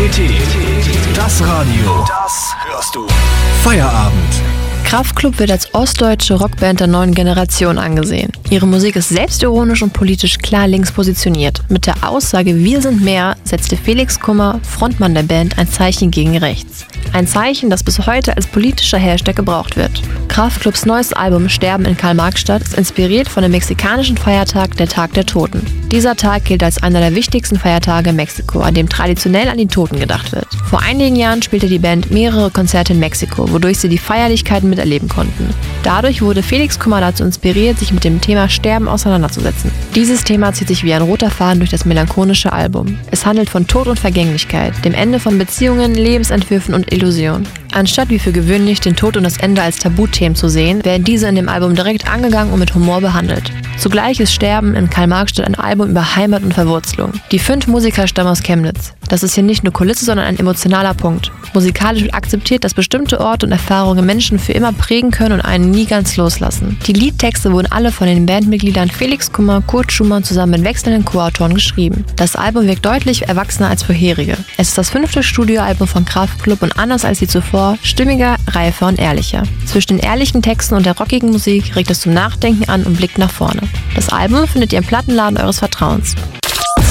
Das Radio. Das hörst du. Feierabend. Kraftklub wird als ostdeutsche Rockband der neuen Generation angesehen. Ihre Musik ist selbstironisch und politisch klar links positioniert. Mit der Aussage "Wir sind mehr" setzte Felix Kummer, Frontmann der Band, ein Zeichen gegen rechts. Ein Zeichen, das bis heute als politischer Hashtag gebraucht wird. Kraftklubs neues Album Sterben in Karl-Marx-Stadt ist inspiriert von dem mexikanischen Feiertag, der Tag der Toten. Dieser Tag gilt als einer der wichtigsten Feiertage in Mexiko, an dem traditionell an die Toten gedacht wird. Vor einigen Jahren spielte die Band mehrere Konzerte in Mexiko, wodurch sie die Feierlichkeiten miterleben konnten. Dadurch wurde Felix Kummer dazu inspiriert, sich mit dem Thema Sterben auseinanderzusetzen. Dieses Thema zieht sich wie ein roter Faden durch das melancholische Album. Es handelt von Tod und Vergänglichkeit, dem Ende von Beziehungen, Lebensentwürfen und Illusionen. Anstatt wie für gewöhnlich den Tod und das Ende als Tabuthemen zu sehen, werden diese in dem Album direkt angegangen und mit Humor behandelt. Zugleich ist Sterben in Karl-Marx-Stadt ein Album über Heimat und Verwurzelung. Die 5 Musiker stammen aus Chemnitz. Das ist hier nicht nur Kulisse, sondern ein emotionaler Punkt. Musikalisch wird akzeptiert, dass bestimmte Orte und Erfahrungen Menschen für immer prägen können und einen nie ganz loslassen. Die Liedtexte wurden alle von den Bandmitgliedern Felix Kummer, Kurt Schumann zusammen mit wechselnden Co-Autoren geschrieben. Das Album wirkt deutlich erwachsener als vorherige. Es ist das 5. Studioalbum von Kraftklub und anders als die zuvor, stimmiger, reifer und ehrlicher. Zwischen den ehrlichen Texten und der rockigen Musik regt es zum Nachdenken an und blickt nach vorne. Das Album findet ihr im Plattenladen eures Vertrauens.